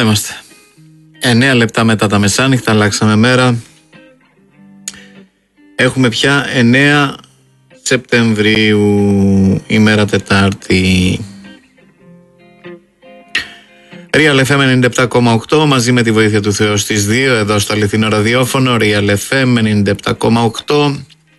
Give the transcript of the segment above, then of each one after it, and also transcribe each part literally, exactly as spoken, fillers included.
είμαστε. εννέα λεπτά μετά τα μεσάνυχτα, αλλάξαμε μέρα. Έχουμε πια εννέα Σεπτεμβρίου, ημέρα Τετάρτη. Real εφ εμ ενενήντα επτά κόμμα οκτώ, μαζί με τη βοήθεια του Θεού στις δύο, εδώ στο αληθινό ραδιόφωνο, Real εφ εμ ενενήντα επτά κόμμα οκτώ.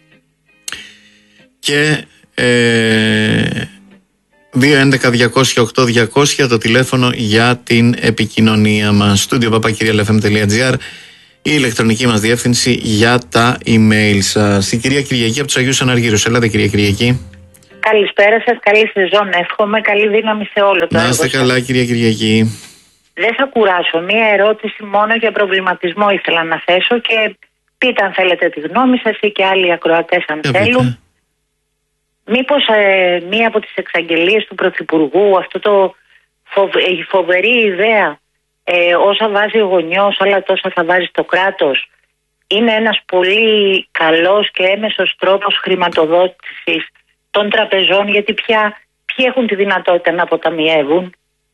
Και ε, δύο έντεκα διακόσια οκτώ διακόσια το τηλέφωνο για την επικοινωνία μας. Studio παπάκι real εφ εμ τελεία τζι άρ, η ηλεκτρονική μας διεύθυνση για τα email σας. Η κυρία Κυριακή από τους Αγίους Αναργύρους. Ελάτε κυρία Κυριακή. Καλησπέρα σας, καλή σεζόν εύχομαι, καλή δύναμη σε όλο το έργο. Να είστε καλά κυρία Κυριακή. Δεν θα κουράσω, μία ερώτηση μόνο για προβληματισμό ήθελα να θέσω και πείτε αν θέλετε τη γνώμη σας ή και άλλοι ακροατές αν Για θέλουν. πείτε. Μήπως ε, μία από τις εξαγγελίες του Πρωθυπουργού, αυτό το φοβ- η φοβερή ιδέα ε, όσα βάζει ο γονιός αλλά τόσα θα βάζει το κράτος, είναι ένας πολύ καλός και έμεσος τρόπος χρηματοδότησης των τραπεζών, γιατί πια ποιοι έχουν τη δυνατότητα να αποταμιεύουν?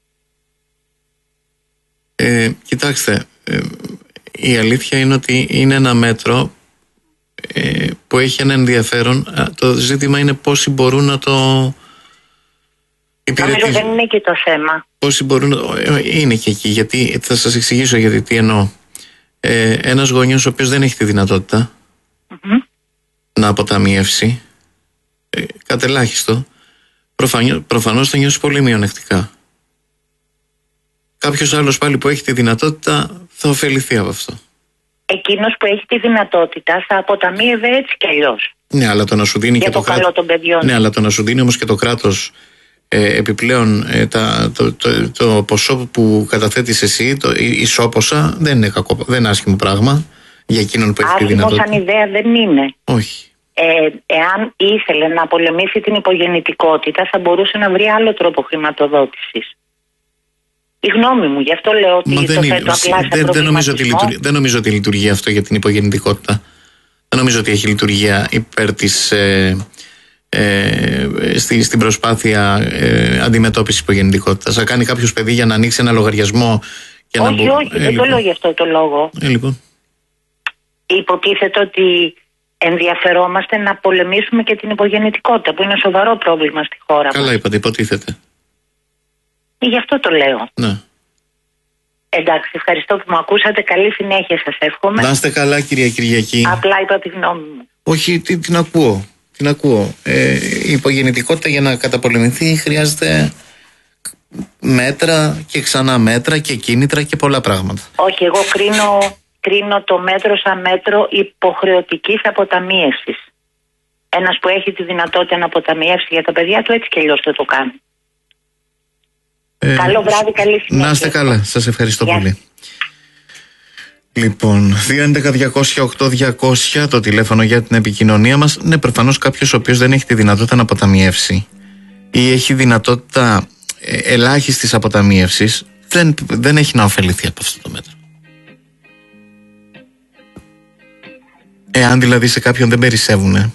Ε, κοιτάξτε, ε, η αλήθεια είναι ότι είναι ένα μέτρο ε, που έχει ένα ενδιαφέρον. Το ζήτημα είναι πόσοι μπορούν να το υπηρετήσουν. Νομίζω δεν είναι και το θέμα. Πόσοι μπορούν, ε, είναι και εκεί, γιατί θα σας εξηγήσω γιατί τι εννοώ. Ε, ένας γονιός ο οποίος δεν έχει τη δυνατότητα Mm-hmm. να αποταμιεύσει, ε, κατ' ελάχιστο, προφανώς, προφανώς θα νιώσει πολύ μειονεκτικά. Κάποιος άλλος πάλι που έχει τη δυνατότητα θα ωφεληθεί από αυτό. Εκείνος που έχει τη δυνατότητα θα αποταμίευε έτσι κι αλλιώς. Ναι, αλλά το να σου δίνει Για και το το καλό κράτος. των παιδιών. Ναι, αλλά το να σου δίνει όμως και το κράτος ε, επιπλέον ε, τα, το, το, το, το ποσό που καταθέτεις εσύ, το ισόπωσα, δεν είναι κακό, δεν είναι άσχημο πράγμα για εκείνον που έχει τη Άσχημο δυνατότητα. σαν ιδέα δεν είναι. Όχι. Ε, εάν ήθελε να πολεμήσει την υπογεννητικότητα θα μπορούσε να βρει άλλο τρόπο χρηματοδότησης. Η γνώμη μου, γι' αυτό λέω ότι Μα το δεν, είναι, θέτω απλά σε δεν, δεν, νομίζω ότι προβληματισμό. λειτουργεί, δεν νομίζω ότι λειτουργεί αυτό για την υπογεννητικότητα. Δεν νομίζω ότι έχει λειτουργία υπέρ της, ε, ε, στη, στην προσπάθεια ε, αντιμετώπισης υπογεννητικότητας. Θα κάνει κάποιος παιδί για να ανοίξει ένα λογαριασμό και όχι, να μπο... όχι, ε, δεν λοιπόν. το λέω γι' αυτό το λόγο. Ε, λοιπόν. Υποτίθεται ότι ενδιαφερόμαστε να πολεμήσουμε και την υπογεννητικότητα, που είναι σοβαρό πρόβλημα στη χώρα μας. Καλά είπατε, υποτίθεται. Ε, Γι' αυτό το λέω. Ναι. Εντάξει, ευχαριστώ που με ακούσατε. Καλή συνέχεια σας εύχομαι. Να είστε καλά κυρία Κυριακή. Απλά είπα τη γνώμη μου. Όχι, τι, την ακούω. Την ακούω. Ε, η υπογεννητικότητα για να καταπολεμηθεί χρειάζεται μέτρα και ξανά μέτρα και κίνητρα και πολλά πράγματα. Όχι, εγώ κρίνω, κρίνω το μέτρο σαν μέτρο υποχρεωτικής αποταμίευσης. Ένας που έχει τη δυνατότητα να αποταμιεύσει για τα παιδιά του έτσι και αλλιώς θα το κάνει. Ε, Καλό βράδυ, καλή συνέχεια. Να είστε καλά. Σας ευχαριστώ Γεια. πολύ. Λοιπόν, δύο έντεκα διακόσια οκτώ διακόσια το τηλέφωνο για την επικοινωνία μας. Ναι, προφανώς κάποιος ο οποίος δεν έχει τη δυνατότητα να αποταμιεύσει ή έχει δυνατότητα ε, ελάχιστης αποταμίευσης, δεν, δεν έχει να ωφεληθεί από αυτό το μέτρο. Εάν δηλαδή σε κάποιον δεν περισσεύουνε,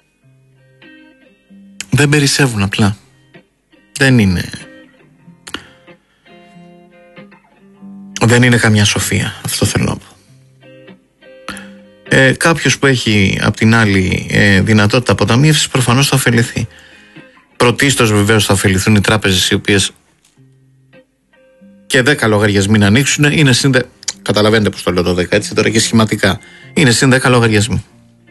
δεν περισσεύουν απλά. Δεν είναι... Δεν είναι καμιά σοφία, αυτό θέλω να πω. Ε, κάποιος που έχει απ' την άλλη ε, δυνατότητα αποταμίευσης προφανώς θα ωφεληθεί. Πρωτίστως βεβαίως θα ωφεληθούν οι τράπεζες οι οποίες και δέκα λογαριασμοί να ανοίξουν είναι συν δε... Καταλαβαίνετε πως το λέω το δέκα έτσι τώρα και σχηματικά. Είναι συν δέκα λογαριασμοί.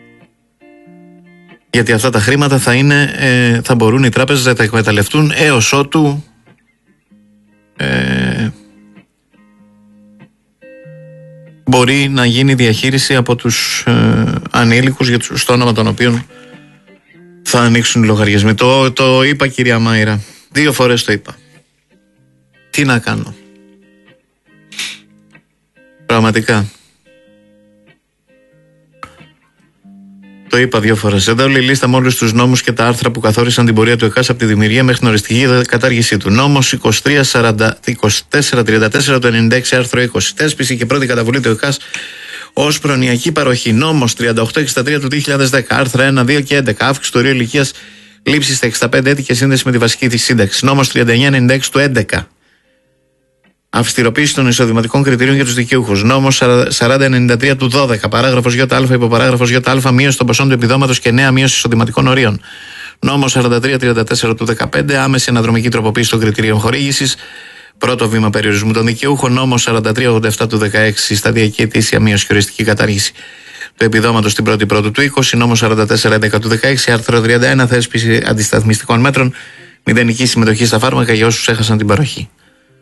Γιατί αυτά τα χρήματα θα, είναι, ε, θα μπορούν οι τράπεζες να τα εκμεταλλευτούν έως ότου ε, μπορεί να γίνει διαχείριση από τους ε, ανήλικους για τους, στο όνομα των οποίων θα ανοίξουν λογαριασμοί. Το, το είπα κυρία Μάιρα. Δύο φορές το είπα. Τι να κάνω. Πραγματικά. Το είπα δύο φορές. Εδώ όλη η λίστα με όλους τους νόμους και τα άρθρα που καθόρισαν την πορεία του ΕΚΑΣ από τη δημιουργία μέχρι την οριστική κατάργησή του. Νόμος είκοσι τρία τέσσερα τριάντα τέσσερα του ενενήντα έξι, άρθρο είκοσι. Θέσπιση και πρώτη καταβολή του ΕΚΑΣ ως προνοιακή παροχή. Νόμος τριάντα οκτώ εξήντα τρία του δύο χιλιάδες δέκα, άρθρα ένα, δύο και έντεκα. Αύξηση του ορίου ηλικίας λήψης στα εξήντα πέντε έτη και σύνδεση με τη βασική της σύνταξη. Νόμος τριάντα εννιά ενενήντα έξι του έντεκα. Αυστηροποίηση των εισοδηματικών κριτηρίων για τους δικαιούχους. Νόμος σαράντα ενενήντα τρία του δώδεκα. Παράγραφος ΙΑ, υποπαράγραφος ΙΑ, μείωση των ποσών του επιδόματος και νέα μείωση εισοδηματικών ορίων. Νόμος σαράντα τρία τριάντα τέσσερα του δεκαπέντε. Άμεση αναδρομική τροποποίηση των κριτηρίων χορήγησης. Πρώτο βήμα περιορισμού των δικαιούχων. Νόμος σαράντα τρία ογδόντα επτά του δεκαέξι. Σταδιακή ετήσια μείωση και οριστική κατάργηση του επιδόματος στην πρώτη πρώτου του είκοσι. Νόμος σαράντα τέσσερα έντεκα του δεκαέξι. Άρθρο τριάντα ένα. Θέσπιση αντισταθμιστικών μέτρων. Μηδενική συμμετοχή στα φάρμακα για όσους έχασαν την παροχή.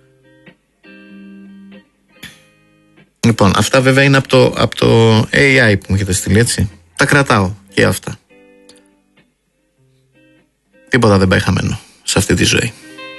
Λοιπόν, αυτά βέβαια είναι από το, από το έι άι που μου έχετε στείλει, έτσι. Τα κρατάω και αυτά. Τίποτα δεν πάει χαμένο σε αυτή τη ζωή.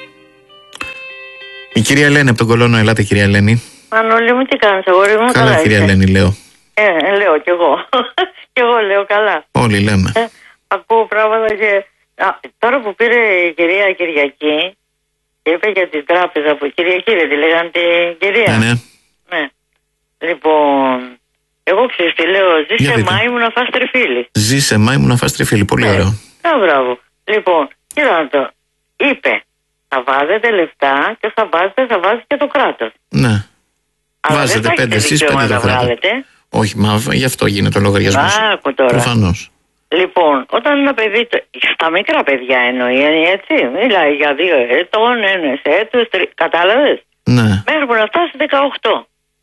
Η κυρία Ελένη από τον Κολώνο, ελάτε κυρία Ελένη. Μανώλη μου, τι κάνεις, αγόρι μου? Καλά, καλά κυρία Ελένη, λέω. Ε, λέω κι εγώ. Κι εγώ λέω καλά. Όλοι λέμε. Ε, ακούω πράγματα και... Α, τώρα που πήρε η κυρία Κυριακή και είπε για την τράπεζα που Κυριακή δεν τη λέγανε την κυρία. Ναι, ναι. Ναι. Λοιπόν, εγώ ξέρεις τι λέω, ζήσε Μάη μου να φας τριφύλι. Ζήσε Μάη μου να φας τριφύλι, πολύ ναι. ωραίο. Ναι, μπράβο. Λοιπόν, κοίτα το, είπε, θα βάζετε λεφτά και θα βάζετε, θα βάζετε και το κράτος. Ναι. Αλλά βάζετε πέντε εσείς, πέντε το κράτος. Όχι, μα γι' αυτό γίνεται ο λογαριασμός. Άκου τώρα. Προφανώς. Λοιπόν, όταν ένα παιδί, στα μικρά παιδιά εννοεί, έτσι, μιλάει για δύο ετών, ένας έτους, τρι... κατάλαβες. Ναι. Μέχρι που να φτάσει δεκαοκτώ.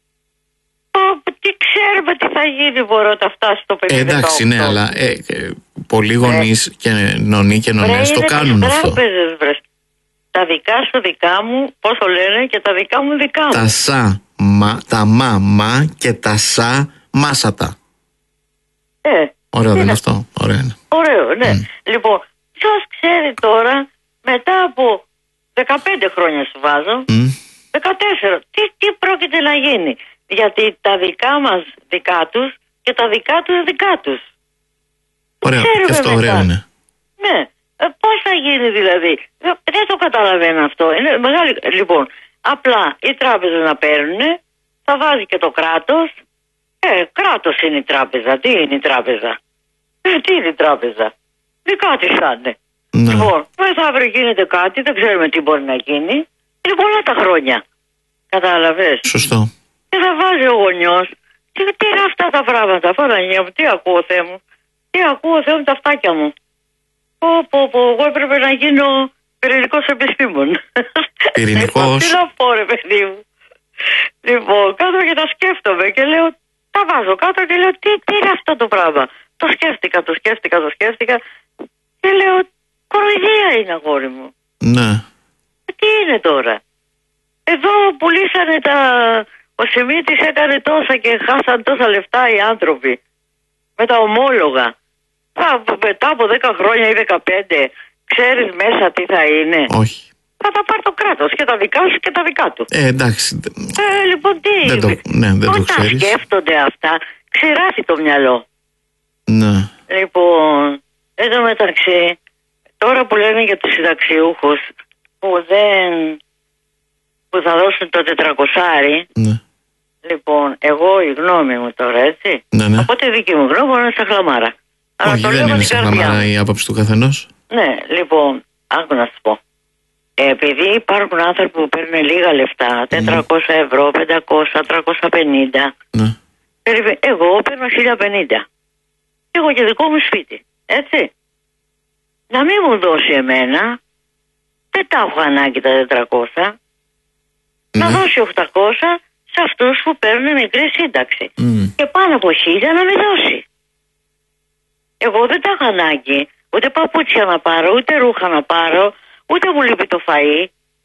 Τι ξέρουμε τι θα γίνει, μπορώ να φτάσει το παιδί. Ε, εντάξει, δεκαοκτώ. Ναι, αλλά ε, ε, πολλοί γονείς ε, και νονοί και νονές το κάνουν αυτό. Τράπεζες, βρες. Τα δικά σου δικά μου, πώς το λένε, και τα δικά μου δικά μου. Τα σα, μα, τα μα, μα και τα σα, μάσατα. Ε, Ωραίο δεν είναι αυτό, ωραίο είναι. Ωραίο, ναι. Mm. Λοιπόν, ποιος ξέρει τώρα, μετά από δεκαπέντε χρόνια σου βάζω, mm. δεκατέσσερα, τι, τι πρόκειται να γίνει. Γιατί τα δικά μας δικά τους και τα δικά τους δικά τους. Ωραίο, και αυτό μετά. Ωραίο είναι. Ναι, ε, πώς θα γίνει δηλαδή. Δεν το καταλαβαίνω αυτό. Είναι μεγάλη... Λοιπόν, απλά οι τράπεζες να παίρνουν, θα βάζει και το κράτος. Ε, κράτος είναι η τράπεζα. Τι είναι η τράπεζα. Ε, τι είναι η τράπεζα. Δικά της θα είναι. Ναι. Λοιπόν, μεθαύριο γίνεται κάτι, δεν ξέρουμε τι μπορεί να γίνει. Είναι πολλά τα χρόνια. Κατάλαβες. Σωστό. Και θα βάζει ο γονιός. Τι, τι είναι αυτά τα πράγματα, Παναγία μου, τι ακούω, Θεέ μου. Τι ακούω, Θεέ μου, τα αυτάκια μου. Πω, πω, πω, εγώ έπρεπε να γίνω πυρηνικός επιστήμον. Πυρηνικός. Τι να πω, ρε παιδί μου. Λοιπόν, κάτω και τα σκέφτομαι και λέω, τα βάζω κάτω και λέω, τι, τι είναι αυτό το πράγμα. Το σκέφτηκα, το σκέφτηκα, το σκέφτηκα και λέω, κοροϊδία είναι, αγόρι μου. Ναι. Τι είναι τώρα. Εδώ πουλήσανε τα... Ο Σιμίτης έκανε τόσα και χάσαν τόσα λεφτά οι άνθρωποι. Με τα ομόλογα. Θα, μετά από δέκα χρόνια ή δεκαπέντε, ξέρεις μέσα τι θα είναι. Όχι. Θα τα πάρει το κράτος και τα δικά σου και τα δικά του. Ε, εντάξει. Ε, λοιπόν, τι. Δεν το, ναι, δεν το ξέρεις. Όταν σκέφτονται αυτά, ξεράσει το μυαλό. Ναι. Λοιπόν, εν τω μεταξύ, τώρα που λένε για τους συνταξιούχους που δεν... που θα δώσουν το τετρακοσάρι. Ναι. Λοιπόν, εγώ η γνώμη μου τώρα, έτσι. Ναι, ναι. Από τη δική μου γνώμη είναι στα χλαμάρα. Αλλά όχι, δεν είναι στα χλαμάρα η άποψη του καθενός. Ναι, λοιπόν, άκου να σου πω. Ε, επειδή υπάρχουν άνθρωποι που παίρνουν λίγα λεφτά, τετρακόσια ευρώ, πεντακόσια, τριακόσια πενήντα. Ναι. Εγώ παίρνω χίλια πενήντα. Έχω και δικό μου σπίτι, έτσι. Να μην μου δώσει εμένα, δεν τα έχω ανάγκη τα τετρακόσια. Ναι. Να δώσει οκτακόσια σε αυτούς που παίρνουν μικρή σύνταξη. Mm. Και πάνω από χίλια να μην δώσει. Εγώ δεν τα έχω ανάγκη. Ούτε παπούτσια να πάρω, ούτε ρούχα να πάρω, ούτε μου λείπει το φαΐ.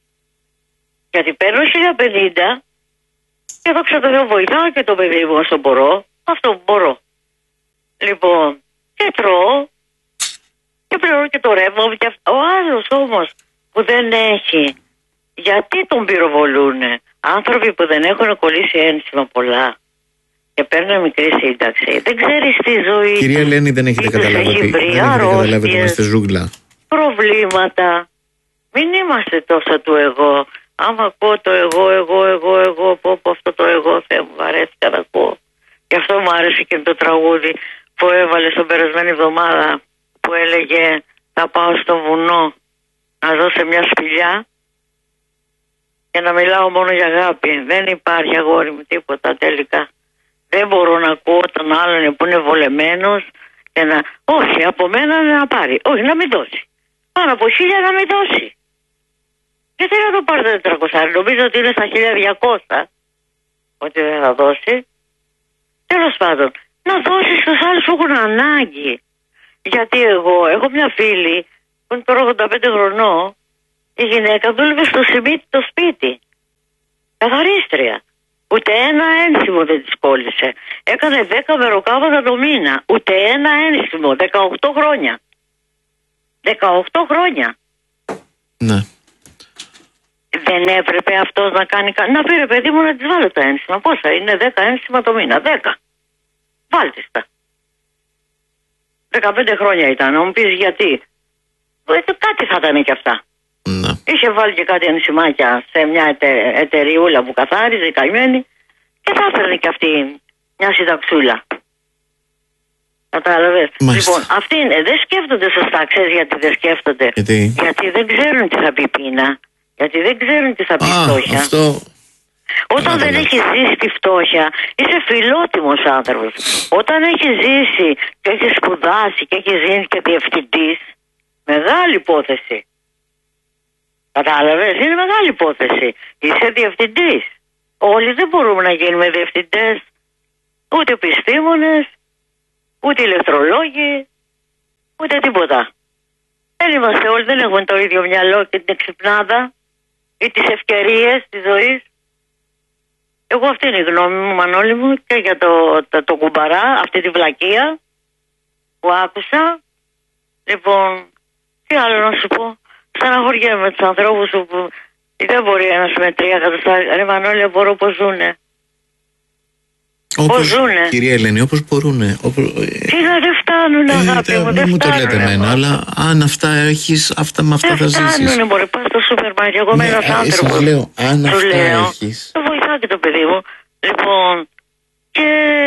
Γιατί παίρνω χίλια πενήντα και δόξα τω Θεώ βοηθάω και το παιδί μου όσο μπορώ. Αυτό που μπορώ. Λοιπόν, και τρώω και πληρώνω και το ρεύμα μου. Ο άλλος όμως που δεν έχει, γιατί τον πυροβολούνε. Άνθρωποι που δεν έχουν κολλήσει ένσημα πολλά και παίρνουν μικρή σύνταξη. Δεν ξέρεις τη ζωή. Κυρία Ελένη, δεν έχετε καταλάβει ότι, δεν έχετε καταλάβει ότι είμαστε ζούγκλα. Προβλήματα. Μην είμαστε τόσο του εγώ. Άμα ακούω το εγώ, εγώ, εγώ, εγώ, πω, πω αυτό το εγώ, Θεέ μου, αρέθηκα να ακούω. Γι' αυτό μου άρεσε και το τραγούδι που έβαλε στον περασμένη εβδομάδα που έλεγε θα πάω στο βουνό να δω σε μια σπηλιά και να μιλάω μόνο για αγάπη. Δεν υπάρχει, αγόρι μου, τίποτα τελικά. Δεν μπορώ να ακούω τον άλλον που είναι βολεμένος και να... Όχι, από μένα να πάρει. Όχι, να μην δώσει. Πάνω από χίλια να μην δώσει. Γιατί να το πάρει το τετρακόσια. Νομίζω ότι είναι στα χίλια διακόσια ότι δεν θα δώσει. Τέλος πάντων, να δώσει στους άλλους που έχουν ανάγκη. Γιατί εγώ έχω μια φίλη που είναι τώρα ογδόντα πέντε χρονών. Η γυναίκα δούλευε στο σιμίτι το σπίτι. Καθαρίστρια. Ούτε ένα ένσημο δεν της κόλλησε. Έκανε δέκα μεροκάματα το μήνα. Ούτε ένα ένσημο. δεκαοκτώ χρόνια. δεκαοκτώ χρόνια. Ναι. Δεν έπρεπε αυτός να κάνει... Να πει ρε παιδί μου να της βάλω τα ένσημα. Πόσα είναι? δέκα ένσημα το μήνα. δέκα. Βάλτε τα. δεκαπέντε χρόνια ήταν. Να μου πεις γιατί. Κάτι θα ήταν και αυτά. Ναι. Είχε βάλει και κάτι ενσημάκια σε μια εται, εταιριούλα που καθάριζε η καημένη και θα έφερνε και αυτή μια συνταξούλα. Κατάλαβες. Λοιπόν, αυτοί δεν σκέφτονται σωστά. Ξέρεις γιατί δεν σκέφτονται? Γιατί, γιατί δεν ξέρουν τι θα πει πείνα. Γιατί δεν ξέρουν τι θα πει Α, φτώχεια. Αυτό... Όταν δεν έχεις ζήσει τη φτώχεια, είσαι φιλότιμος άνθρωπος. Όταν έχεις ζήσει και έχεις σπουδάσει και έχεις γίνει και διευθυντής, μεγάλη υπόθεση. Κατάλαβες, είναι μεγάλη υπόθεση. Είσαι διευθυντής. Όλοι δεν μπορούμε να γίνουμε διευθυντές, ούτε επιστήμονες, ούτε ηλεκτρολόγοι, ούτε τίποτα. Δεν είμαστε όλοι, δεν έχουμε το ίδιο μυαλό και την εξυπνάδα ή τις ευκαιρίες της ζωής. Εγώ αυτή είναι η γνώμη μου, Μανώλη μου, και για το, το, το κουμπαρά, αυτή τη βλακεία που άκουσα. Λοιπόν, τι άλλο να σου πω. Στεναχωριέμαι με τους ανθρώπους που δεν μπορεί ένας με τρία εκατοστάρια. Ρε Μανώλη, μπορώ πώς ζουνε. Όπως, πώς ζουνε. Κυρία Ελένη, όπως μπορούνε. Όπως... Τι να δεν φτάνουν, ε, αγάπη μου, δεν μου το φτάνουνε, λέτε εμένα, αλλά αν αυτά έχεις, αυτά με αυτά δεν θα ζήσεις. Δεν φτάνουνε, μπορεί, πας στο σούπερ μάρκετ, εγώ είμαι ναι, ένας άνθρωπος. Σας λέω, αν σου αυτά λέω, έχεις. το βοηθάω και το παιδί μου. Λοιπόν, και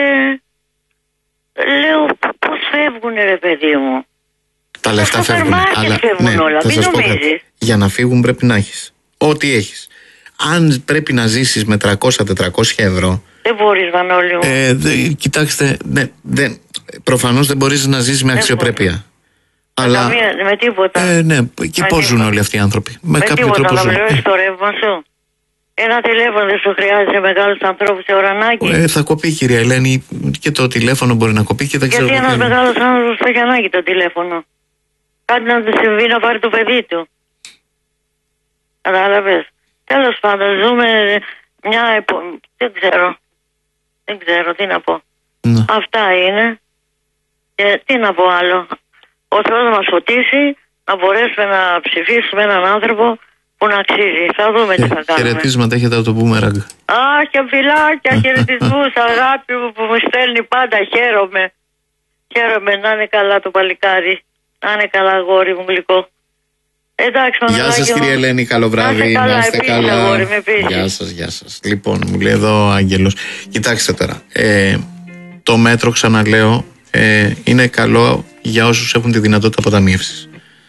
λέω πώς φεύγουνε ρε παιδί μου. Τα λεφτά φεύγουν. Αλλά φεύγουν ναι, όλα. θα Μην σας πω νομίζεις. κάτι. Για να φύγουν πρέπει να έχεις. Ό,τι έχεις. Αν πρέπει να ζήσεις με τριακόσια με τετρακόσια ευρώ. Δεν μπορείς, Μανώλη μου. Ε, δε, κοιτάξτε, ναι, δε, προφανώς δεν μπορείς να ζήσεις με αξιοπρέπεια. Αλλά, με, με τίποτα. Ε, ναι, και πώς ζουν όλοι αυτοί οι άνθρωποι. Με, με κάποιο τίποτα, τρόπο ζουν. να πληρώσεις το ρεύμα σου. Ένα τηλέφωνο δεν σου χρειάζεται μεγάλους ανθρώπους σε ορανάκι. Ε, θα κοπεί, κυρία Ελένη, και το τηλέφωνο μπορεί να κοπεί και δεν ξέρω. Γιατί ένας μεγάλος άνθρωπος θα έχει ανάγκη το τηλέφωνο. Κάτι να του συμβεί να πάρει το παιδί του. Κατάλαβες. Τέλος πάντων, ζούμε μια επο... Δεν ξέρω. Δεν ξέρω τι να πω. Ναι. Αυτά είναι. Και τι να πω άλλο. Ο Θεός να μας φωτίσει, να μπορέσουμε να ψηφίσουμε έναν άνθρωπο που να αξίζει. Θα δούμε τι θα κάνουμε. Χαιρετίσματα έχετε από το Boomerang. Αχ, και φιλάκια, χαιρετισμούς, αγάπη μου που μου στέλνει πάντα. Χαίρομαι. Χαίρομαι να είναι καλά το παλικάρι. Να είναι καλά, αγόρι μου γλυκό. Εντάξει, γεια σας, κυρία Ελένη, καλό βράδυ. Να είστε καλά, αγόρι, με πίστη. Γεια σας, γεια σας. Λοιπόν, μου λέει εδώ ο Άγγελος. Κοιτάξτε τώρα. Ε, το μέτρο, ξαναλέω, ε, είναι καλό για όσους έχουν τη δυνατότητα αποταμίευσης.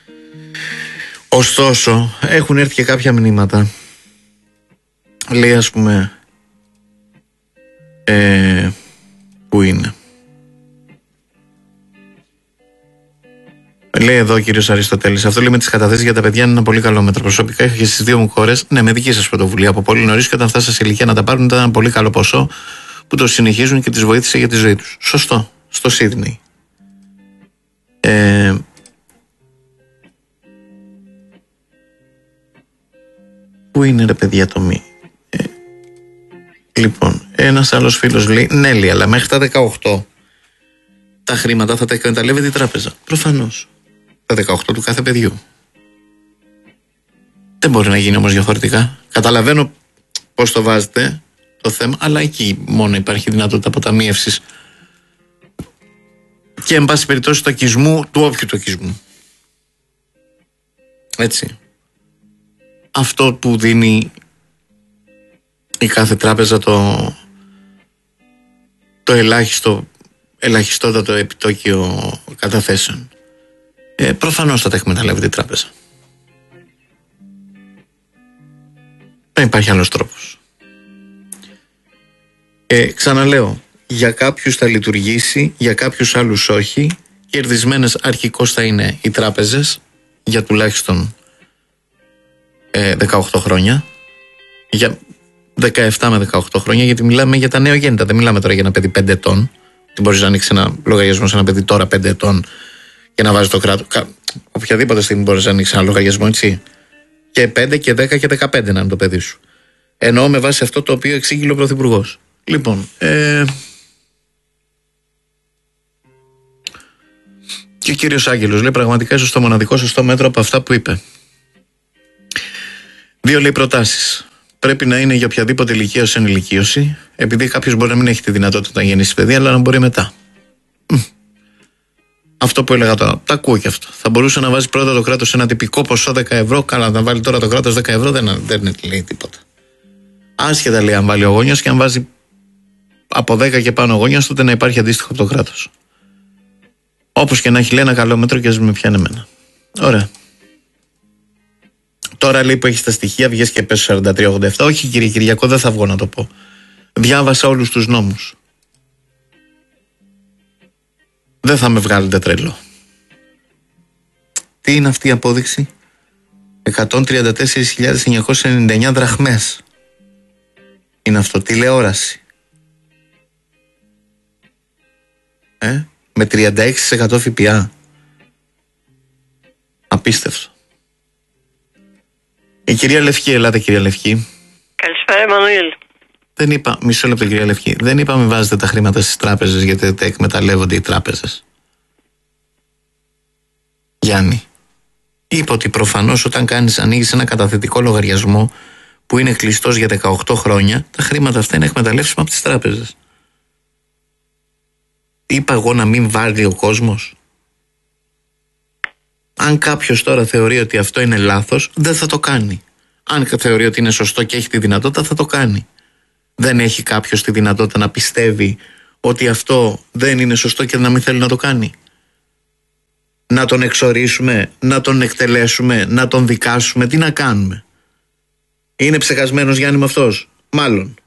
Ωστόσο, έχουν έρθει και κάποια μηνύματα. Λέει, ας πούμε, ε, πού είναι. Λέει εδώ ο κύριος Αριστοτέλης, αυτό λέει με τις καταθέσεις για τα παιδιά είναι ένα πολύ καλό μέτρο. Προσωπικά είχα και στις δύο μου χώρες, ναι, με δική σας πρωτοβουλία από πολύ νωρίς και όταν φτάσα σε ηλικία να τα πάρουν ήταν ένα πολύ καλό ποσό που το συνεχίζουν και τις βοήθησε για τη ζωή τους. Σωστό. Στο Σίδνεϊ. Ε, πού είναι ρε παιδιά το μη. Ε, λοιπόν, ένας άλλος φίλος λέει, ναι, λέει, αλλά μέχρι τα δεκαοκτώ τα χρήματα θα τα εκμεταλλεύεται η τράπεζα. Προφανώς. Τα δεκαοκτώ του κάθε παιδιού. Δεν μπορεί να γίνει όμως διαφορετικά. Καταλαβαίνω πώς το βάζετε το θέμα, αλλά εκεί μόνο υπάρχει δυνατότητα αποταμίευσης και εν πάση περιπτώσει του οικισμού, του όποιου του οικισμού. Έτσι. Αυτό που δίνει η κάθε τράπεζα το, το ελάχιστο ελαχιστότατο επιτόκιο καταθέσεων. Ε, προφανώς θα τα εκμεταλλεύεται η τράπεζα. Δεν υπάρχει άλλος τρόπος. Ε, ξαναλέω, για κάποιους θα λειτουργήσει, για κάποιους άλλους όχι. Κερδισμένες αρχικώς θα είναι οι τράπεζες για τουλάχιστον ε, δεκαοκτώ χρόνια, για δεκαεπτά με δεκαοκτώ χρόνια, γιατί μιλάμε για τα νεογέννητα, δεν μιλάμε τώρα για ένα παιδί πέντε ετών. Δεν μπορείς να ανοίξεις ένα λογαριασμό σε ένα παιδί τώρα πέντε ετών και να βάζει το κράτος. Οποιαδήποτε στιγμή μπορείς να ανοίξεις ένα λογαριασμό, έτσι. Και πέντε και δέκα και δεκαπέντε να είναι το παιδί σου. Εννοώ με βάση αυτό το οποίο εξήγηλε ο Πρωθυπουργός. Λοιπόν, ε... και ο κύριος Άγγελος λέει πραγματικά ίσως το μοναδικό σωστό μέτρο από αυτά που είπε. Δύο λέει προτάσεις. Πρέπει να είναι για οποιαδήποτε ηλικία ως ενηλικίωση, επειδή κάποιος μπορεί να μην έχει τη δυνατότητα να γεννήσει παιδί, αλλά να μπορεί μετά. Αυτό που έλεγα τώρα, τα ακούω και αυτό. Θα μπορούσε να βάζει πρώτα το κράτος ένα τυπικό ποσό δέκα ευρώ, καλά να βάλει τώρα το κράτος δέκα ευρώ, δεν, δεν λέει τίποτα. Άσχετα λέει αν βάλει ο γόνιος και αν βάζει από δέκα και πάνω ο γόνιος, τότε να υπάρχει αντίστοιχο από το κράτος. Όπως και να έχει, λέει ένα καλό μέτρο και ας με πιάνει εμένα. Ωραία. Τώρα λέει που έχει τα στοιχεία, βγες και πες σαράντα τρία ογδόντα επτά. Όχι κύριε Κυριακό, δεν θα βγω να το πω. Διάβασα όλους τους νόμους. Δεν θα με βγάλετε τρελό. Τι είναι αυτή η απόδειξη? εκατόν τριάντα τέσσερις χιλιάδες εννιακόσιες ενενήντα εννέα δραχμές. Είναι αυτό, τηλεόραση. Ε, με τριάντα έξι τοις εκατό ΦΠΑ. Απίστευτο. Η κυρία Λευκή, ελάτε κυρία Λευκή. Καλησπέρα Εμμανουήλ. Δεν είπα, μισό λεπτό κυρία Λευκή, δεν είπα μην βάζετε τα χρήματα στις τράπεζες γιατί τα εκμεταλλεύονται οι τράπεζες. Γιάννη, είπα ότι προφανώς όταν κάνεις, ανοίγεις ένα καταθετικό λογαριασμό που είναι κλειστός για δεκαοκτώ χρόνια, τα χρήματα αυτά είναι εκμεταλλεύσιμα από τις τράπεζες. Είπα εγώ να μην βάλει ο κόσμος? Αν κάποιος τώρα θεωρεί ότι αυτό είναι λάθος, δεν θα το κάνει. Αν θεωρεί ότι είναι σωστό και έχει τη δυνατότητα, θα το κάνει. Δεν έχει κάποιος τη δυνατότητα να πιστεύει ότι αυτό δεν είναι σωστό και να μην θέλει να το κάνει? Να τον εξορίσουμε, να τον εκτελέσουμε, να τον δικάσουμε, τι να κάνουμε? Είναι ψεκασμένος Γιάννη με αυτός? Μάλλον.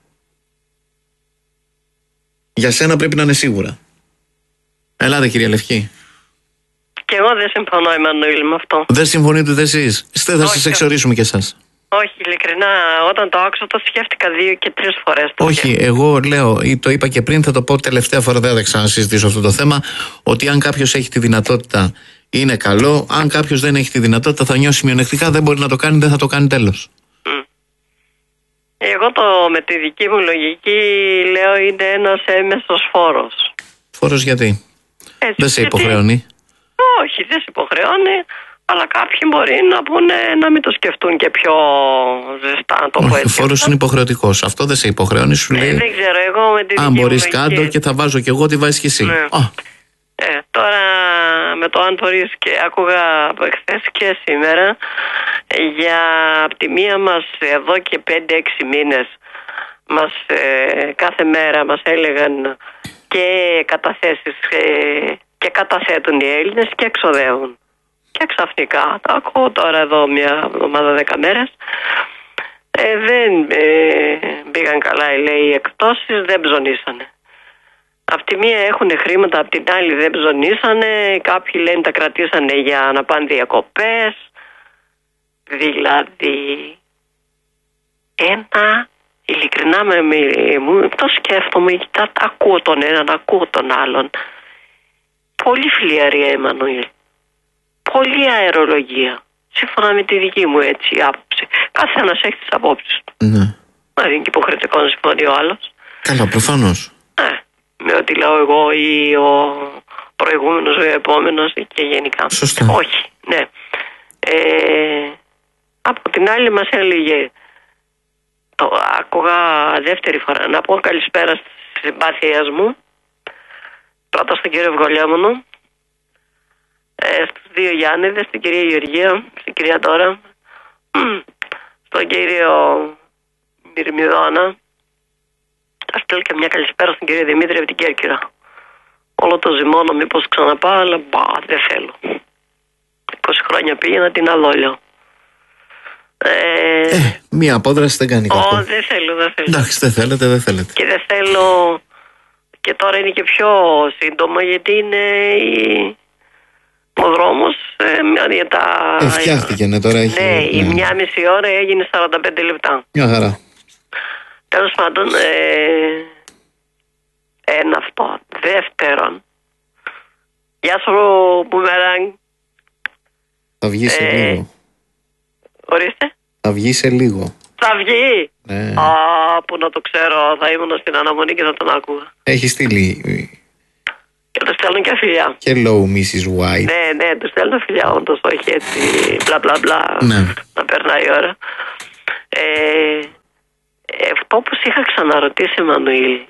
Για σένα πρέπει να είναι σίγουρα. Ελάτε κυρία Λευκή. Και εγώ δεν συμφωνώ Εμμανουήλ με αυτό. Δεν συμφωνείτε ούτε εσείς? Θα σας εξορίσουμε κι εσάς. Όχι, ειλικρινά, όταν το άκουσα το σκέφτηκα δύο και τρεις φορές. Όχι, σκέφτηκα. Εγώ λέω, ή το είπα και πριν, θα το πω τελευταία φορά, δεν θα ξανασυζητήσω αυτό το θέμα, ότι αν κάποιος έχει τη δυνατότητα είναι καλό, αν κάποιος δεν έχει τη δυνατότητα θα νιώσει μειονεκτικά, δεν μπορεί να το κάνει, δεν θα το κάνει, τέλος. Mm. Εγώ το με τη δική μου λογική λέω είναι ένας έμεσος φόρος. Φόρος γιατί? Έτσι, δεν σε γιατί... υποχρεώνει. Όχι, δεν σε υποχρεώνει. Αλλά κάποιοι μπορεί να πούνε να μην το σκεφτούν και πιο ζεστά, να το πω έτσι. Ο φόρος είναι υποχρεωτικός. Αυτό δεν σε υποχρεώνει, σου λέει. Ε, δεν ξέρω, εγώ με την. Αν μπορείς κάτω και θα βάζω κι εγώ, τι βάζεις κι εσύ. Ναι. Oh. Ε, τώρα με το αν μπορείς, και άκουγα από εχθές και σήμερα για από τη μία μας εδώ και πέντε έξι μήνες μας, ε, κάθε μέρα μας έλεγαν και καταθέσεις ε, και καταθέτουν οι Έλληνες και εξοδεύουν. Και ξαφνικά, το ακούω τώρα εδώ μια εβδομάδα δέκα μέρες, ε, δεν ε, πήγαν καλά λέει, οι εκπτώσεις, δεν ψωνίσανε. Απ' τη μία έχουν χρήματα, απ' την άλλη δεν ψωνίσανε, κάποιοι λένε τα κρατήσανε για να πάνε διακοπές. Δηλαδή, ένα, ειλικρινά με, με, μου το σκέφτομαι και τα, τα ακούω τον έναν, ακούω τον άλλον. Πολύ φλιαρία Εμμανουήλ. Πολλή αερολογία. Σύμφωνα με τη δική μου έτσι άποψη. Κάθε ένας έχει τις απόψεις του. Ναι. Μα δεν είναι και υποχρεωτικό να συμφωνεί ο άλλος. Καλά, προφανώς. Ναι. Με ό,τι λέω εγώ ή ο προηγούμενος ή ο επόμενος και γενικά. Σωστά. Όχι, ναι. Ε, από την άλλη μας έλεγε, το άκουγα δεύτερη φορά, να πω καλησπέρα στις συμπάθειές μου. Πρώτα στον κύριο Βγολιάμονο, ε, στους δύο Γιάννηδες, στην κυρία Γεωργία, στην κυρία Τώρα, στον κύριο Μυρμιδόνα. Θα στείλω και μια καλησπέρα στον κύριο Δημήτρη από την Κέρκυρα. Όλο το ζυμώνω μήπως ξαναπάω, αλλά μπα, δεν θέλω. είκοσι χρόνια πήγαινα την Αλόλιο. Ε, ε, μία απόδραση δεν κάνει κακό. κακό. Δεν θέλω, δεν θέλω. Εντάξει, δεν θέλετε, δεν θέλετε. Και δεν θέλω. Και τώρα είναι και πιο σύντομο, γιατί είναι η... ο δρόμος. Ε, για τα... Ε, φτιάχτηκε, ναι, τώρα έχει. Ναι, ναι. η μία μισή ώρα έγινε σαράντα πέντε λεπτά. Μια χαρά. Τέλος πάντων, ε, ένα αυτό. Δεύτερον, γεια σου Μπούμεραγκ. Θα βγει σε ε, λίγο. Ορίστε. Θα βγει σε λίγο. Θα βγει. Ναι. Α, που να το ξέρω, θα ήμουν στην αναμονή και θα τον άκουγα. Έχει στείλει. Και του στέλνουν και φιλιά. Hello, μίσις White. Ναι, ναι, του στέλνουν φιλιά, όντως, όχι έτσι, μπλα μπλα μπλα, Ναι. να περνάει η ώρα. Ε, αυτό που σε είχα ξαναρωτήσει, Μανουήλ,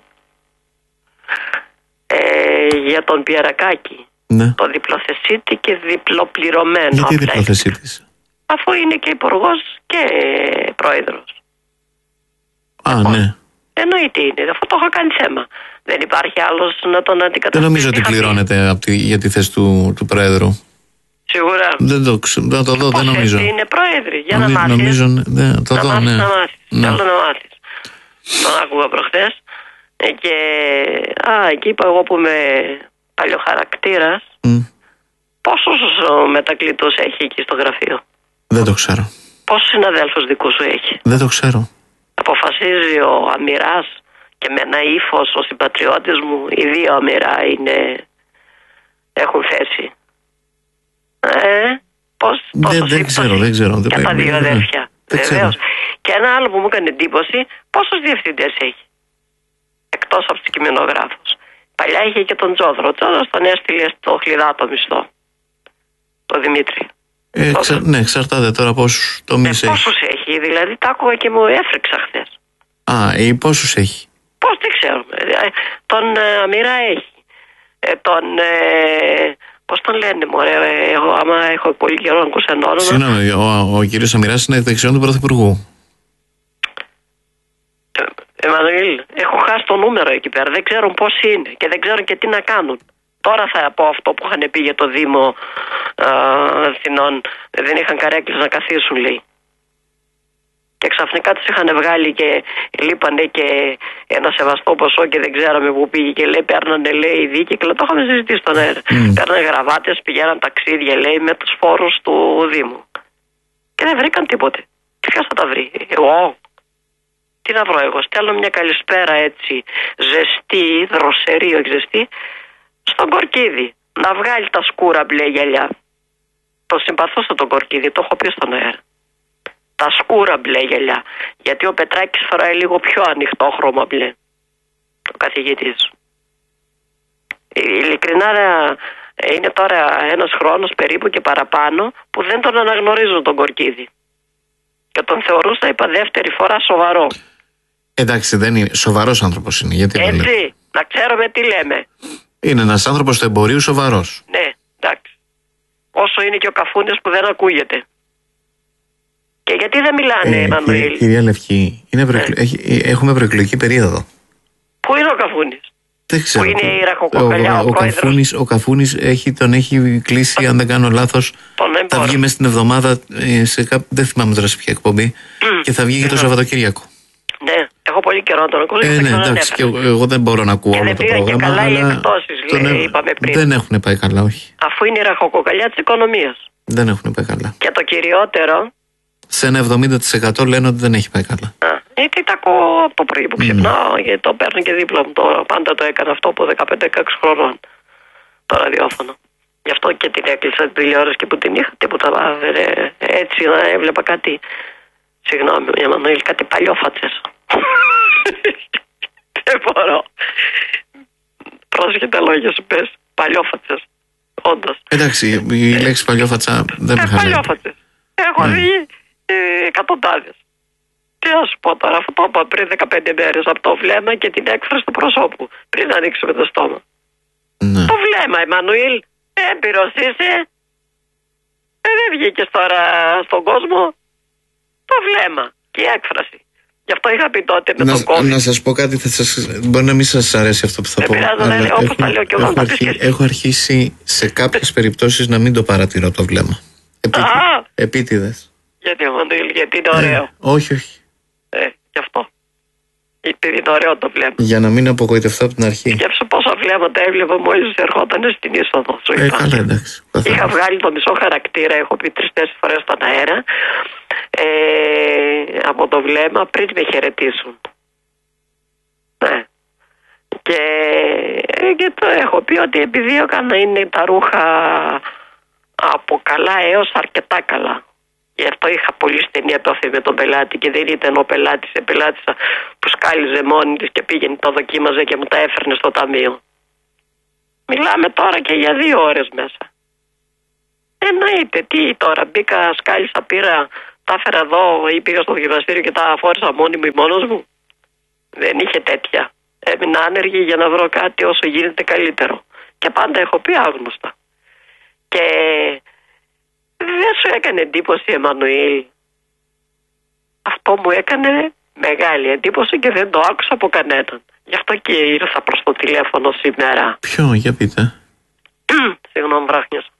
ε, για τον Πιερακάκη, Ναι. το διπλοθεσίτη και διπλοπληρωμένο. Γιατί απλά. διπλοθεσίτης? Αφού είναι και υπουργός και πρόεδρος. Α, Λοιπόν, ναι. εννοείται είναι, αυτό το έχω κάνει θέμα. Δεν υπάρχει άλλος να τον αντικαταστήσει. Δεν νομίζω ότι πληρώνεται από τη, για τη θέση του, του πρόεδρου. Σίγουρα. Δεν το, ξε, δεν το δω, Πώς δεν νομίζω. έτσι είναι πρόεδροι, για Νομι, να μάθεις. Νομίζω, ναι, το να δω, μάθεις, ναι. να μάθεις. Ναι. Θέλω να μάθεις. Τον άκουγα προχθές. Ε, και α, εκεί είπα εγώ που είμαι παλιοχαρακτήρας, Mm. πόσους μετακλητούς έχει εκεί στο γραφείο? Δεν το ξέρω. Πόσους συναδέλφους δικούς σου έχει? Δεν το ξέρω. Αποφασίζει ο αμυράς και με ένα ύφος ο συμπατριώτης μου, οι δύο αμυρά είναι, έχουν θέση. Ε, πώς, Δεν, δεν ξέρω, δεν ξέρω. Και τα δύο αδέρφια. Βεβαίως. Και ένα άλλο που μου έκανε εντύπωση, πόσους διευθυντές έχει? Εκτός από τους κειμενογράφους. Παλιά είχε και τον Τζόδρο. Ο Τζόδρος τον έστειλε στο χλιδάτο μισθό. Το Δημήτρη. Ε, ξα, ναι, εξαρτάται τώρα πόσους τομείς ε, έχει. Πόσους έχει, δηλαδή τα άκουγα και μου έφρυξα χθες. Α, ή πόσους έχει? Πώς, δεν ξέρω. Ε, τον ε, Αμύρα έχει. Ε, τον... Ε, πώς τον λένε, μωρέ, ε, εγώ άμα έχω πολύ καιρό να ακούσω ένα όνομα. Συγγνώμη, ο, ο κύριος Αμυράς είναι δεξιόν του Πρωθυπουργού. Εμμανουήλ, έχω χάσει το νούμερο εκεί πέρα. Δεν ξέρουν πώς είναι και δεν ξέρουν και τι να κάνουν. Τώρα θα πω αυτό που είχαν πει για το Δήμο α, Αθηνών. Δεν είχαν καρέκλες να καθίσουν, λέει. Και ξαφνικά τους είχαν βγάλει και λείπανε και ένα σεβαστό ποσό και δεν ξέραμε πού πήγε. Και λέει, παίρνανε, λέει, δίκυκλα. Το είχαμε συζητήσει στον αέρα. Mm. Παίρνανε γραβάτες, πηγαίναν ταξίδια, λέει, με τους φόρους του Δήμου. Και δεν βρήκαν τίποτε. Και ποιος θα τα βρει? Εγώ. Τι να βρω εγώ? Στέλνω μια καλησπέρα έτσι, ζεστή, δροσερή, όχι ζεστή, στον Κορκίδη. Να βγάλει τα σκούρα μπλε γυαλιά. Το συμπαθούσα τον Κορκίδη, το έχω πει στον αέρα. Τα σκούρα μπλε γυαλιά. Γιατί ο Πετράκης φοράει λίγο πιο ανοιχτό χρώμα μπλε. Ο καθηγητής. Ειλικρινά είναι τώρα ένας χρόνος περίπου και παραπάνω που δεν τον αναγνωρίζουν τον Κορκίδη. Και τον θεωρούσα, είπα, δεύτερη φορά σοβαρό. Εντάξει, δεν είναι. Σοβαρός άνθρωπος είναι. Γιατί έτσι, να ξέρουμε τι λέμε. Είναι ένας άνθρωπος του εμπορίου σοβαρός. Ναι, εντάξει. Όσο είναι και ο Καφούνης που δεν ακούγεται. Και γιατί δεν μιλάνε, Εμμανουήλ? Ε, κυρία Λευκή, είναι προεκλο... ε. έχει... έχουμε προεκλογική περίοδο. Πού είναι ο Καφούνης? Δεν ξέρω. Πού είναι η ραχοκοκαλιά, ο, ο, ο, ο, Καφούνης, ο Καφούνης έχει, τον έχει κλείσει, αν δεν κάνω λάθος, θα βγει μέσα στην εβδομάδα, σε κά... δεν θυμάμαι τώρα σε ποια εκπομπή, mm. και θα βγει και το Σαββατοκύριακο. Ναι, έχω πολύ καιρό να τον ακούω. Ε, ναι, εντάξει, και εγώ, εγώ δεν μπορώ να ακούω και όλο το πρόγραμμα. Και καλά αλλά οι εκπτώσεις, τον... λέει, είπαμε πριν. Δεν έχουν πάει καλά, όχι. Αφού είναι η ραχοκοκαλιά της οικονομίας. Δεν έχουν πάει καλά. Και το κυριότερο. Σε ένα εβδομήντα τοις εκατό λένε ότι δεν έχει πάει καλά. Α, γιατί τα ακούω από το πρωί που ξυπνάω, mm. γιατί το παίρνω και δίπλα μου τώρα. Πάντα το έκανα αυτό από δεκαπέντε δεκαέξι χρονών. Το ραδιόφωνο. Γι' αυτό και την έκλεισα την τηλεόραση και που την είχα, τίποτα. Ε, έτσι να έβλεπα κάτι. Συγγνώμη, Εμμανουήλ, κάτι παλιόφατσες. Δεν μπορώ. Πρόσεχε τα λόγια σου, πες. Παλιόφατσες. Όντως. Εντάξει, η ε, λέξη παλιόφατσα δεν με χαλάει. Παλιόφατσες. Έχω mm. δει ε, εκατοντάδες. Τι να σου πω τώρα, αφού το είπα πριν δεκαπέντε μέρες, από το βλέμμα και την έκφραση του προσώπου. Πριν ανοίξουμε το στόμα. Ναι. Το βλέμμα, Εμμανουήλ. Έμπειρος είσαι. Ε, δεν βγήκες τώρα στον κόσμο. Το βλέμμα και η έκφραση. Γι' αυτό είχα πει τότε με να, τον κόσμο. Να σας πω κάτι, θα σας, μπορεί να μην σας αρέσει αυτό που θα δεν πω. Πειράζω, αλλά ναι, όπως τα λέω και εγώ, έχω, αρχί, έχω αρχίσει σε κάποιες περιπτώσεις να μην το παρατηρώ το βλέμμα. Επίτη, επίτηδες. Γιατί, Εμμανουήλ, γιατί είναι ωραίο. Ε, όχι, όχι. Ε, γι' αυτό. Επειδή είναι ωραίο το βλέμμα. Για να μην απογοητευτώ από την αρχή. Σκέψου πόσα βλέμματα έβλεπα μόλις ερχόταν στην είσοδο. Σου Ε, είπα. καλά, εντάξει. Είχα βγάλει το μισό χαρακτήρα, έχω πει τρεις-τέσσερις φορές στον αέρα, ε, από το βλέμμα πριν με χαιρετήσουν. Ναι. Και, και το έχω πει ότι επειδή έκανα είναι τα ρούχα από καλά έως αρκετά καλά. Γι' αυτό είχα πολύ στενή επαφή με τον πελάτη και δεν ήταν ο πελάτης, η πελάτησα που σκάλιζε μόνη της και πήγαινε, το δοκίμαζε και μου τα έφερνε στο ταμείο. Μιλάμε τώρα και για δύο ώρες μέσα. Εννοείται, τι τώρα, μπήκα, σκάλισα, πήρα, τα έφερα εδώ ή πήγα στο δοκιμαστήριο και τα φόρεσα μόνη μου ή μόνος μου. Δεν είχε τέτοια. Έμεινα άνεργη για να βρω κάτι όσο γίνεται καλύτερο. Και πάντα έχω πει άγνωστα. Και δεν σου έκανε εντύπωση, Εμμανουήλ? Αυτό μου έκανε μεγάλη εντύπωση και δεν το άκουσα από κανέναν. Γι' αυτό και ήρθα προς το τηλέφωνο σήμερα. Ποιο, για πείτε. Συγγνώμη, βράχνιασα.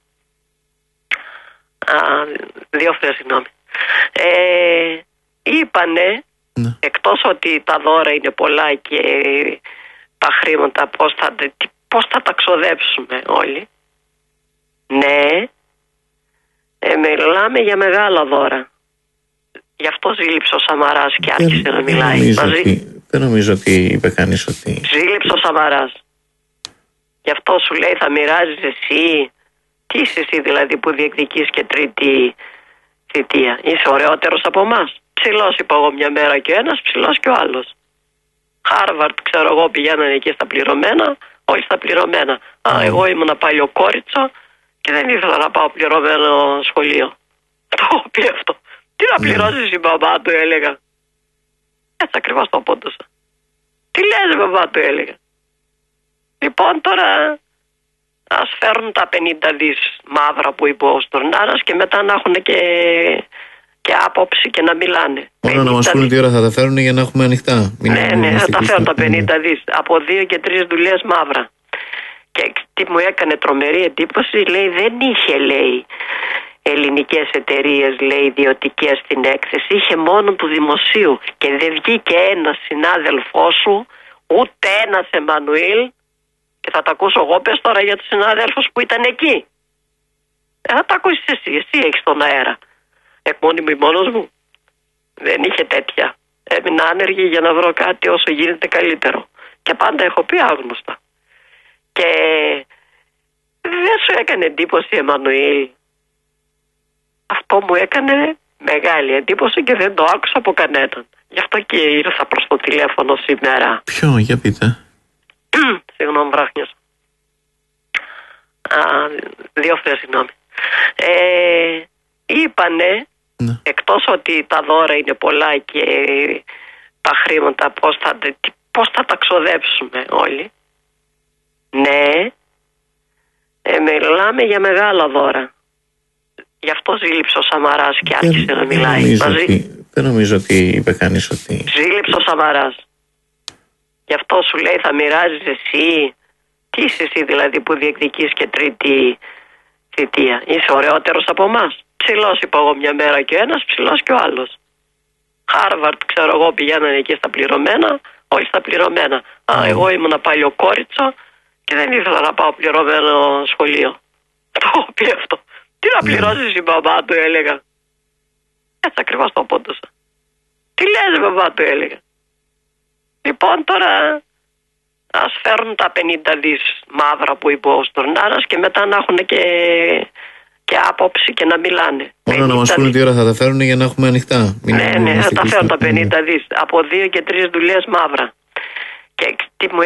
Α, δύο φορές συγγνώμη. Ε, είπανε, ναι, εκτός ότι τα δώρα είναι πολλά και τα χρήματα πώς θα, πώς θα τα ξοδέψουμε όλοι. Ναι, ε, μιλάμε για μεγάλα δώρα. Γι' αυτό ζήλιψε ο Σαμαράς και άρχισε δεν, να μιλάει δεν μαζί. Ότι, δεν νομίζω ότι είπε κανείς ότι... Ζήλιψε ο Σαμαράς. Γι' αυτό σου λέει θα μοιράζεις εσύ. Τι είσαι εσύ δηλαδή που διεκδικείς και τρίτη θητεία? Είσαι ωραιότερος από εμάς? Ψηλός είπα εγώ μια μέρα και ο ένας, ψηλός και ο άλλος. Χάρβαρτ ξέρω εγώ πηγαίνανε εκεί στα πληρωμένα, όχι στα πληρωμένα. Α, mm. εγώ ήμουν παλιό κόριτσο και δεν ήθελα να πάω πληρωμένο σχολείο. Το πει αυτό. Τι να πληρώσεις η μπαμπά του, έλεγα. Έτσι ακριβώς το πόντωσα. Τι λες μπαμπά του, έλεγα. Λοιπόν τώρα ας φέρουν τα πενήντα δις μαύρα που είπε ο Στουρνάρας και μετά να έχουν και, και άποψη και να μιλάνε. Μόνο να μας πούνε τι ώρα θα τα φέρουν για να έχουμε ανοιχτά. Μην ναι, ναι, θα τα φέρουν τα πενήντα δις. Από δύο και τρεις δουλειές μαύρα. Και τι μου έκανε τρομερή εντύπωση, λέει δεν είχε, λέει, ελληνικές εταιρείες, λέει, ιδιωτικές στην έκθεση, είχε μόνο του δημοσίου και δεν βγήκε ένας συνάδελφός σου, ούτε ένας, Εμμανουήλ, και θα τα ακούσω εγώ, πες τώρα για τους συνάδελφους που ήταν εκεί. Ε, θα τα ακούσεις εσύ, εσύ έχεις τον αέρα. Εκμόνη μου ή μόνος μου. Δεν είχε τέτοια. Έμεινα άνεργη για να βρω κάτι όσο γίνεται καλύτερο. Και πάντα έχω πει άγνωστα. Και δεν σου έκανε εντύπωση, Εμμανουήλ? Αυτό μου έκανε μεγάλη εντύπωση και δεν το άκουσα από κανέναν. Γι' αυτό και ήρθα προς το τηλέφωνο σήμερα. Ποιο, για πείτε. Συγγνώμη, βράχνιασα. Α, δύο φορές συγγνώμη. Ε, είπανε, ναι, εκτός ότι τα δώρα είναι πολλά και τα χρήματα πώς θα, πώς θα τα ξοδέψουμε όλοι. Ναι, ε, μιλάμε για μεγάλα δώρα. Γι' αυτό ζήλιψε ο Σαμαράς και άρχισε δεν, να μιλάει δεν μαζί. Ότι, δεν νομίζω ότι είπε κανείς ότι... Ζήλιψε ο Σαμαράς. Γι' αυτό σου λέει θα μοιράζεις εσύ. Τι είσαι εσύ δηλαδή που διεκδικείς και τρίτη θητεία? Είσαι ωραιότερος από εμάς? Ψηλός είπα εγώ μια μέρα και ο ένας, ψηλός και ο άλλος. Χάρβαρτ ξέρω εγώ πηγαίνανε εκεί στα πληρωμένα, όχι στα πληρωμένα. Α, εγώ ήμουν παλιό κόριτσο και δεν ήθελα να πάω πληρωμένο σχολείο. Το πει αυτό. Τι να πληρώσεις η μπαμπά του, έλεγα. Έτσι ακριβώς το πόντωσα. Τι λες μπαμπά του, έλεγα. Λοιπόν τώρα ας φέρουν τα πενήντα δις μαύρα που είπε ο Στουρνάρας και μετά να έχουν και, και άποψη και να μιλάνε. Μόνο να μας πούνε τι ώρα θα τα φέρουν για να έχουμε ανοιχτά. Μην ναι, ναι, θα τα φέρουν τα πενήντα δις. Από δύο και τρεις δουλειές μαύρα. Και τι μου